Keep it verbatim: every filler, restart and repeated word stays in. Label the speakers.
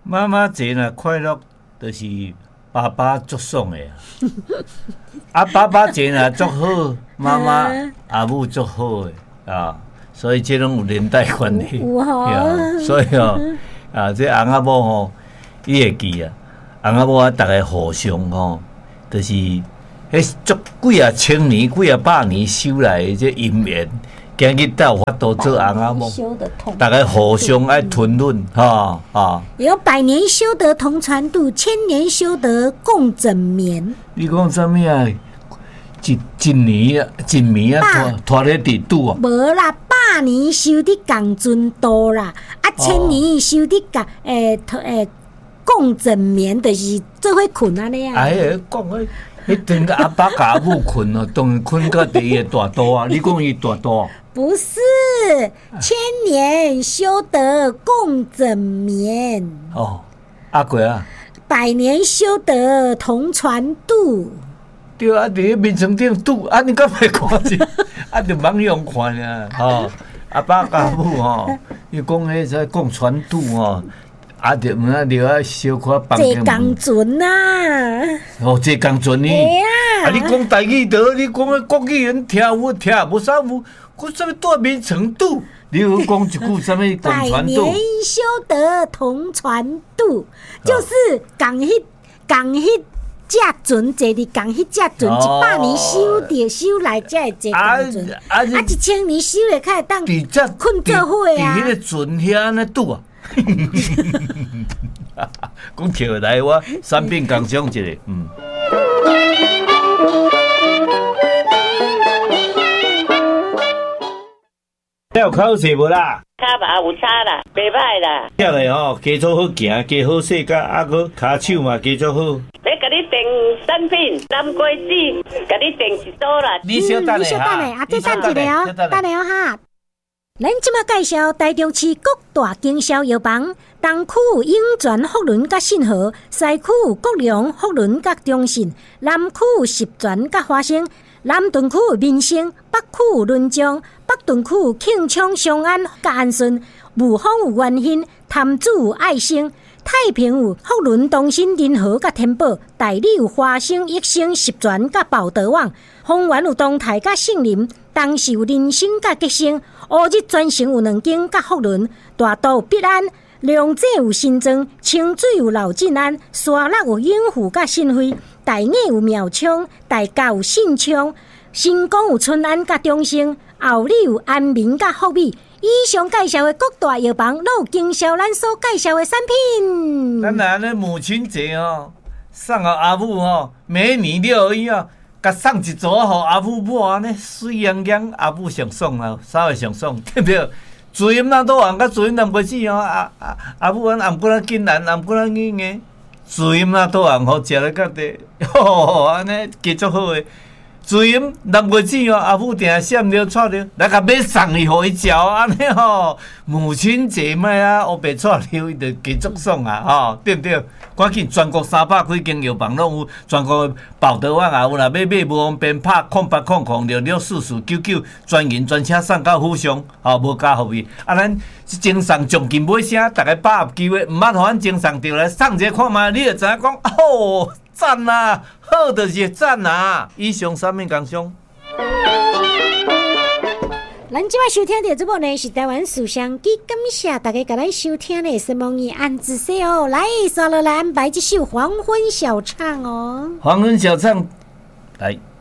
Speaker 1: 妈妈节呢快乐，就是爸爸祝爽的啊。啊，爸爸节呢祝好，妈妈阿母祝好的啊，所以这种有连带关系。
Speaker 2: 哇！
Speaker 1: 所以哦，啊，这翁仔某吼，伊会记啊，翁仔某啊，逐个互相吼，就是迄足几啊千年、几啊百年修来的这姻缘。今日才有法度做翁仔某，大家互相爱吞润，哈啊！
Speaker 2: 有百年修得同船渡，千年修得共枕眠。
Speaker 1: 你讲啥物啊？一一年啊，一年啊，拖拖咧伫拄啊？
Speaker 2: 无啦，百年修得共船渡啦，啊，千年修得共诶诶共枕眠，就是做伙困安尼啊。
Speaker 1: 哎呀，讲诶。迄阵个阿爸甲阿母困哦，当然困到第一个大肚啊！你讲伊大肚？
Speaker 2: 不是，千年修得共枕眠。
Speaker 1: 哦，阿贵啊！
Speaker 2: 百年修得同船渡。
Speaker 1: 对啊，伫咧眠床顶拄，啊，你敢袂看见？啊，就网用看啊！吼，阿爸甲阿母吼，伊讲迄在共船渡吼。啊，着毋啊，着啊，小可放
Speaker 2: 坐工船啊！
Speaker 1: 哦，坐工船呢？啊，你讲台语得，你讲国语人听有听无啥有，佮啥物带眠床渡？你有讲一句啥物共船渡？
Speaker 2: 百年修得同船渡，就是共迄共迄只船坐伫共迄只船，一百年修着修来才会坐工船，啊，一千年修来才会当困做伙啊！
Speaker 1: 伫迄个船遐安尼渡啊！讲跳来我三变工商一个，嗯。你有考试无啦？
Speaker 3: 骹嘛有差啦，袂歹啦。
Speaker 1: 遐个吼，加做好行，加好势，甲啊个骹手嘛加做好。
Speaker 3: 要甲你订产品，南瓜子，甲你订一组啦。
Speaker 1: 你小等下哈，
Speaker 2: 啊，再等一下哦，等下哦哈。咱即马介绍台中市各大经销药房，东区有永泉福伦甲信和，西区有国良福伦甲中信，南区有十全甲华兴，南屯区有民生，北区有仑江，北屯区有庆昌商安甲安顺，雾峰有元兴，潭子有爱生，太平有福伦东新仁和甲天宝，大理有华兴益生十全甲宝德旺，丰原有东泰甲杏林，东市有人生甲吉生。乌日专程有两间甲福伦，大道有必安，龙井有新庄，清水有老进安，沙鹿有永福甲新辉，大雅有苗昌，大甲有信昌，新光有春安甲中兴，后里有安民甲福美。以上介绍的各大药房，都有经销咱所介绍的产品。
Speaker 1: 咱来咧母亲节哦，送互阿母哦，每年六一哦。甲送一组互阿母抹安尼水洋洋，阿母上爽啦，啥会上爽？对不对？主音那都红，甲主音南瓜子哦，阿阿阿母安暗过咱紧难，暗过咱硬硬，主音那都红，好食咧甲地，吼安尼加足好诶。主音南瓜子哦，阿母定闪着错着，来甲买送伊互伊食，安尼吼。母亲节卖啊，乌白错着，伊就加足爽啊，吼，对不对？赶紧全国三百几间药房拢有，全国宝德旺也有啦。要买无方便拍空八空空六六四四九九，专人专车送到府上，吼无加福利。啊，咱精送奖金买啥？大家把握机会，毋捌互咱精送着来送者看卖，你就知影讲哦，赞啊，好就是赞啊。以上三面工商。
Speaker 2: 咱即摆收听到这部呢是台湾书香机，感谢大家甲咱收听的什么你按子说哦，来刷落来安排一首黄昏小唱哦，
Speaker 1: 黄昏小唱来。